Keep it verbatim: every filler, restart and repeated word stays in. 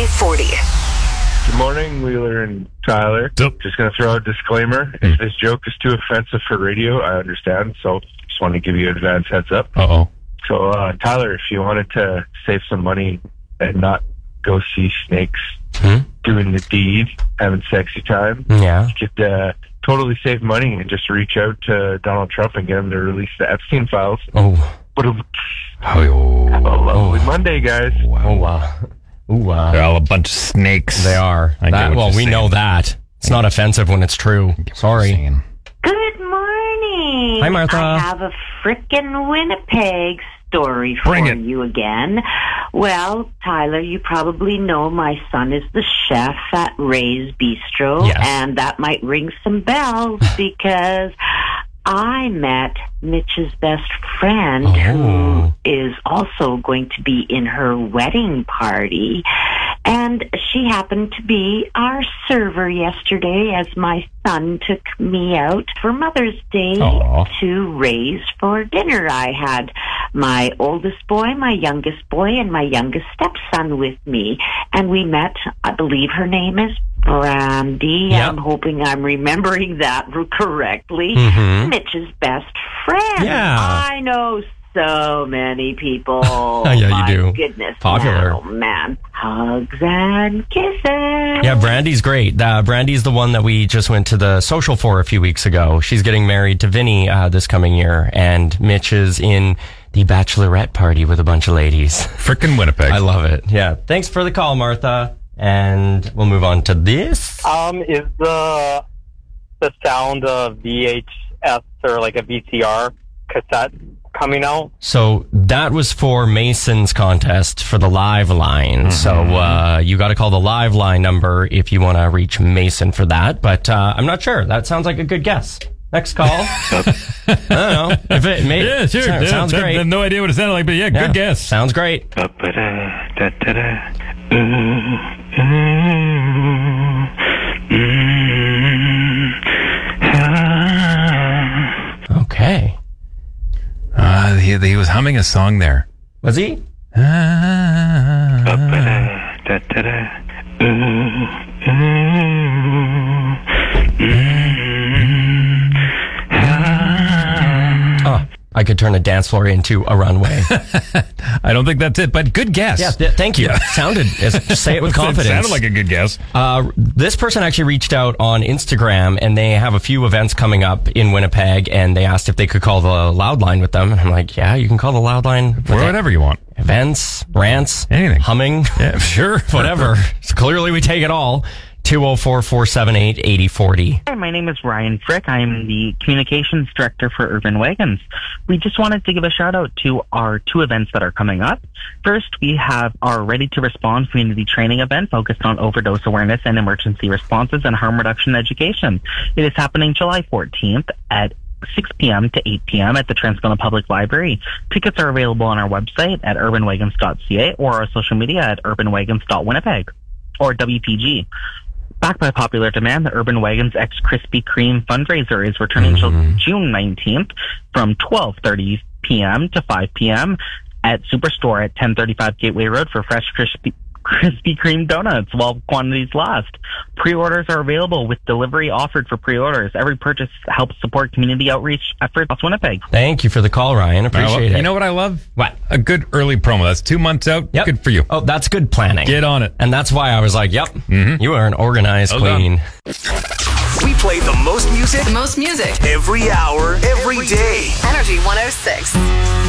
eight forty. Good morning, Wheeler and Tyler. Yep. Just going to throw out a disclaimer. If this joke is too offensive for radio, I understand. So just want to give you an advance heads up. Uh-oh. So, uh, Tyler, if you wanted to save some money and not go see snakes Hmm? doing the deed, having sexy time, Yeah. you could uh, totally save money and just reach out to Donald Trump and get him to release the Epstein files. Oh. But Oh, have a lovely Monday, guys. Oh, wow. Ooh, wow. they're all a bunch of snakes. They are. I get That, what well, you're we saying. know that. It's not offensive when it's true. Sorry. Saying. Good morning. Hi, Martha. I have a frickin' Winnipeg story Bring for it. you again. Well, Tyler, you probably know my son is the chef at Ray's Bistro, Yes. and that might ring some bells because I met Mitch's best friend Oh. who is also going to be in her wedding party. And she happened to be our server yesterday as my son took me out for Mother's Day Aw. to raise for dinner. I had my oldest boy, my youngest boy, and my youngest stepson with me. And we met, I believe her name is Brandy. Yep. I'm hoping I'm remembering that correctly. Mhm. Mitch's best friend. Yeah. I know so many people. Yeah, you My do. Goodness. Popular. Oh, man. Hugs and kisses. Yeah, Brandy's great. Uh, Brandy's the one that we just went to the social for a few weeks ago. She's getting married to Vinny uh, this coming year, and Mitch is in the bachelorette party with a bunch of ladies. Frickin' Winnipeg. I love it. Yeah. Thanks for the call, Martha. And we'll move on to this. Um, is the the sound of V H S or like a V C R cassette coming out? So that was for Mason's contest for the live line. So uh, you got to call the live line number if you want to reach Mason for that. But uh, I'm not sure. That sounds like a good guess. Next call. I don't know. If it may, Yeah, sure. Sounds, Yeah, sounds I great. have no idea what it sounded like, but yeah, Yeah, good guess. Sounds great. Okay. Uh, he, he was humming a song there. Was he? Oh, I could turn a dance floor into a runway. I don't think that's it, but good guess. Yeah, th- thank you. Sounded. Just say it with confidence. It sounded like a good guess. Uh, this person actually reached out on Instagram, and they have a few events coming up in Winnipeg, and they asked if they could call the loud line with them. And I'm like, yeah, you can call the loud line. with Or whatever you want. Events, rants, Anything. humming, Yeah, sure. whatever. So clearly we take it all. two oh four, four seven eight, eight oh four oh. Hi, my name is Ryan Frick. I'm the Communications Director for Urban Wagons. We just wanted to give a shout out to our two events that are coming up. First, we have our Ready to Respond community training event focused on overdose awareness and emergency responses and harm reduction education. It is happening July fourteenth at six p.m. to eight p.m. at the Transcona Public Library. Tickets are available on our website at urban wagons dot c a or our social media at urban wagons dot winnipeg or W P G. Backed by popular demand, the Urban Wagons X Krispy Kreme fundraiser is returning Mm-hmm. till June nineteenth from twelve thirty p.m. to five p.m. at Superstore at ten thirty-five Gateway Road for fresh Krispy, Krispy Kreme donuts while quantities last. Pre-orders are available with delivery offered for pre-orders. Every purchase helps support community outreach efforts across Winnipeg. Thank you for the call, Ryan. Appreciate Uh, it. You know what I love? What? A good early promo. That's two months out. Yep. Good for you. Oh, that's good planning. Get on it. And that's why I was like, yep, you are an organized Well done. queen. We play the most music The most music. every hour, every day. Energy one oh six.